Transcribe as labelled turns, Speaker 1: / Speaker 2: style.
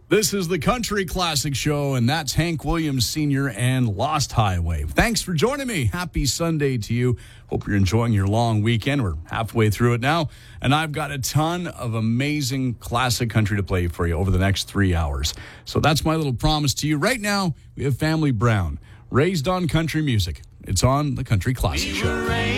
Speaker 1: This is the Country Classic Show, and that's Hank Williams Sr. and Lost Highway. Thanks for joining me. Happy Sunday to you. Hope you're enjoying your long weekend. We're halfway through it now, and I've got a ton of amazing classic country to play for you over the next 3 hours. So that's my little promise to you. Right now, we have Family Brown, raised on country music. It's on the Country Classic Show.